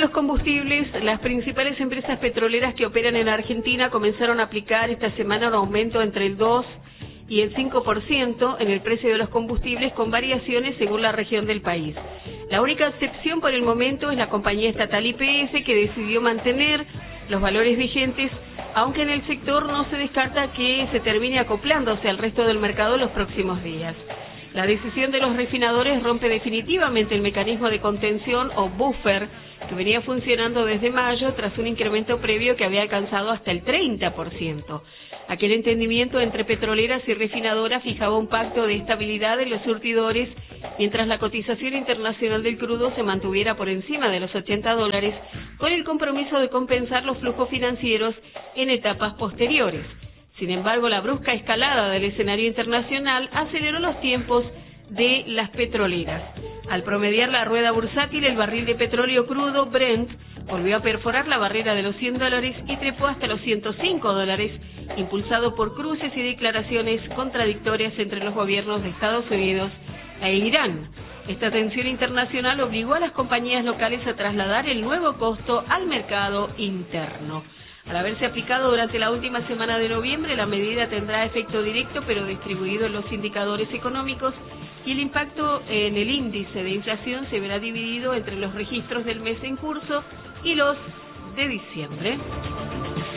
los combustibles, las principales empresas petroleras que operan en Argentina comenzaron a aplicar esta semana un aumento entre el 2 y el 5% en el precio de los combustibles, con variaciones según la región del país. La única excepción por el momento es la compañía estatal YPF, que decidió mantener los valores vigentes, aunque en el sector no se descarta que se termine acoplándose al resto del mercado en los próximos días. La decisión de los refinadores rompe definitivamente el mecanismo de contención o buffer que venía funcionando desde mayo tras un incremento previo que había alcanzado hasta el 30%. Aquel entendimiento entre petroleras y refinadoras fijaba un pacto de estabilidad en los surtidores mientras la cotización internacional del crudo se mantuviera por encima de los $80, con el compromiso de compensar los flujos financieros en etapas posteriores. Sin embargo, la brusca escalada del escenario internacional aceleró los tiempos de las petroleras. Al promediar la rueda bursátil, el barril de petróleo crudo Brent volvió a perforar la barrera de los $100 y trepó hasta los $105, impulsado por cruces y declaraciones contradictorias entre los gobiernos de Estados Unidos e Irán. Esta tensión internacional obligó a las compañías locales a trasladar el nuevo costo al mercado interno. Al haberse aplicado durante la última semana de noviembre, la medida tendrá efecto directo pero distribuido en los indicadores económicos, y el impacto en el índice de inflación se verá dividido entre los registros del mes en curso y los de diciembre.